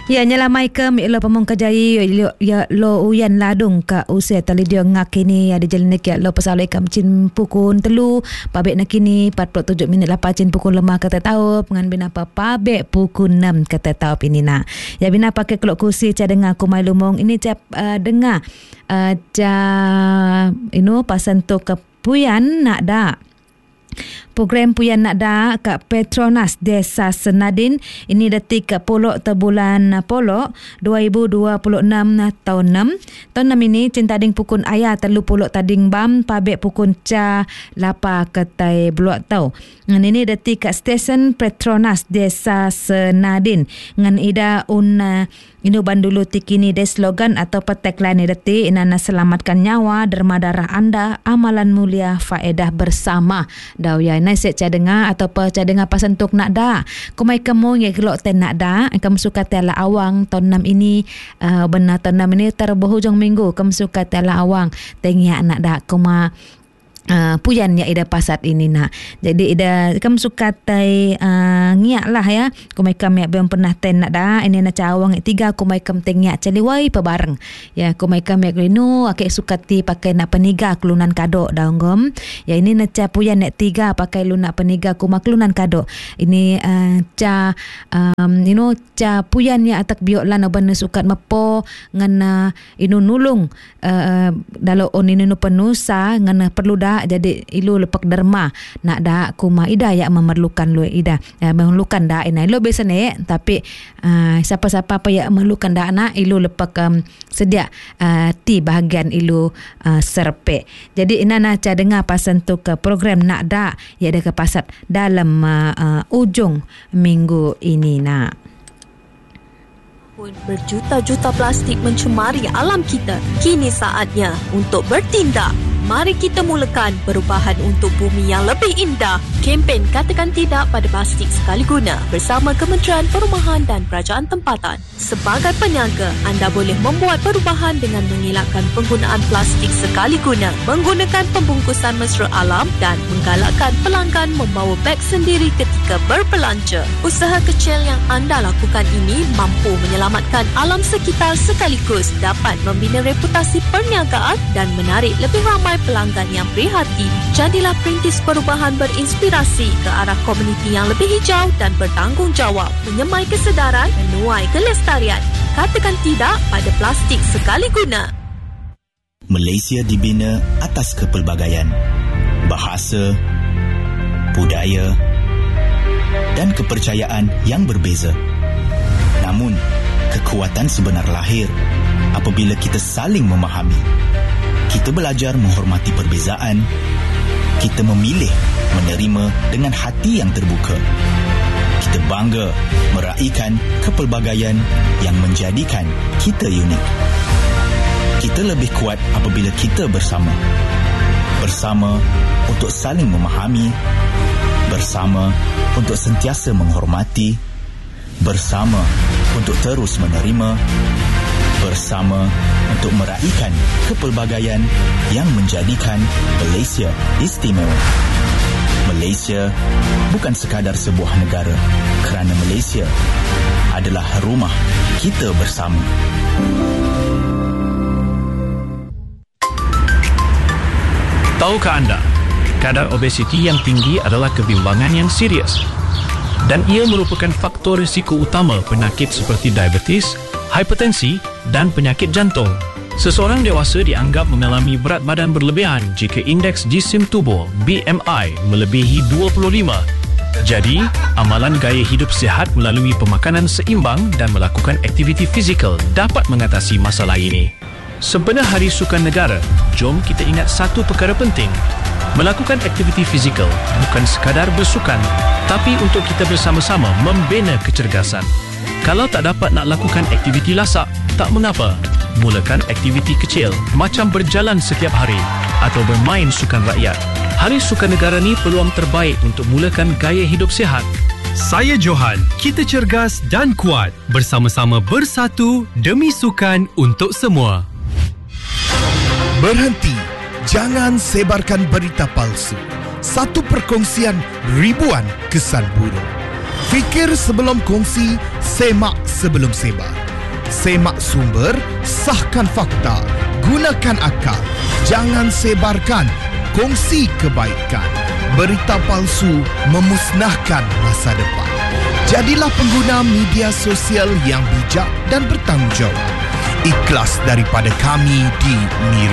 Ya nyelamai ke lo pemong kejai ya lo uyan ladung ka usia tali dia ngakini ada jalan ya lo pasalai kam cin pukun telu pabek nakini 47 minit 8 cin pukun 5 kata tahu pengan bina apa pabek pukun 6 kata tahu pinina ya bina pakai kelok kursi ca dengar ku mai lumong ini ca dengar ca pasan tu kepuyan nak dak program puyan nak dah ke Petronas Desa Senadin ini detik ke Polok bulan Polok 2026 tahun 6 ini cintading pukun ayah telu Polok tading bam pabek pukun ca lapa ketai beluak tau ngan ini detik ke stesen Petronas Desa Senadin ngan ida inu bandulu tikini de slogan atau tagline ni detik inana selamatkan nyawa derma darah anda amalan mulia faedah bersama dau ya nasi ca dengar atau ca dengar pasan tuk nak dah kumai kamu ya gelok ten nak dah kamu suka tela awang tahun 6 ini benar tahun 6 ini terbohujung minggu kamu suka tela awang tengyak nak dah kuma puyan ya ida pasat ini nak jadi ida kamu suka tai ngiak lah ya kumai kam ya belum pernah ten nak dah ini nak cawang 3 kumai kam tengyak celiwai pebareng ya kumai kam ya glinu akek suka ti pakai nak peniga kelunan kado daung gom ya ini nak ca puyan nak 3 pakai lunak peniga kuma kelunan kado ini ca ca puyan ya atak biok lan oban sukat mepo ngan nulung dalam on ini penusa ngan perlu dah jadi ilu lepak derma nak dak kuma ida ya memerlukan lu ida memerlukan dak ina ilu biasa ne tapi siapa-siapa apa ya memerlukan dak nak ilu lepak sedia ti bahagian ilu serpe jadi ina nak ca dengar pasan tu ke program nak dak ya ada ke pasat dalam ujung minggu ini nak berjuta-juta plastik mencemari alam kita. Kini saatnya untuk bertindak. Mari kita mulakan perubahan untuk bumi yang lebih indah. Kempen Katakan Tidak pada Plastik Sekali Guna bersama Kementerian Perumahan dan Kerajaan Tempatan. Sebagai peniaga, anda boleh membuat perubahan dengan mengelakkan penggunaan plastik sekali guna, menggunakan pembungkusan mesra alam dan menggalakkan pelanggan membawa beg sendiri ketika berbelanja. Usaha kecil yang anda lakukan ini mampu menyelamatkan alam sekitar sekaligus dapat membina reputasi perniagaan dan menarik lebih ramai pelanggan yang prihatin. Jadilah perintis perubahan berinspirasi ke arah komuniti yang lebih hijau dan bertanggungjawab, menyemai kesedaran, menuai kelestarian. Katakan tidak pada plastik sekali guna. Malaysia dibina atas kepelbagaian, bahasa, budaya dan kepercayaan yang berbeza. Namun, kekuatan sebenar lahir apabila kita saling memahami. Kita belajar menghormati perbezaan. Kita memilih menerima dengan hati yang terbuka. Kita bangga meraihkan kepelbagaian yang menjadikan kita unik. Kita lebih kuat apabila kita bersama. Bersama untuk saling memahami. Bersama untuk sentiasa menghormati. Bersama untuk terus menerima. Bersama untuk meraihkan kepelbagaian yang menjadikan Malaysia istimewa. Malaysia bukan sekadar sebuah negara, kerana Malaysia adalah rumah kita bersama. Tahukah anda, kadar obesiti yang tinggi adalah kebimbangan yang serius dan ia merupakan faktor risiko utama penyakit seperti diabetes, hipertensi dan penyakit jantung. Seseorang dewasa dianggap mengalami berat badan berlebihan jika indeks jisim tubuh BMI melebihi 25. Jadi, amalan gaya hidup sihat melalui pemakanan seimbang dan melakukan aktiviti fizikal dapat mengatasi masalah ini. Sebenar Hari Sukan Negara, jom kita ingat satu perkara penting. Melakukan aktiviti fizikal bukan sekadar bersukan, tapi untuk kita bersama-sama membina kecergasan. Kalau tak dapat nak lakukan aktiviti lasak, tak mengapa. Mulakan aktiviti kecil macam berjalan setiap hari atau bermain sukan rakyat. Hari Sukan Negara ni peluang terbaik untuk mulakan gaya hidup sihat. Saya Johan, kita cergas dan kuat. Bersama-sama bersatu demi sukan untuk semua. Berhenti. Jangan sebarkan berita palsu. Satu perkongsian ribuan kesan buruk. Fikir sebelum kongsi, semak sebelum sebar. Semak sumber, sahkan fakta, gunakan akal. Jangan sebarkan, kongsi kebaikan. Berita palsu memusnahkan masa depan. Jadilah pengguna media sosial yang bijak dan bertanggungjawab. Ikhlas daripada kami di Miri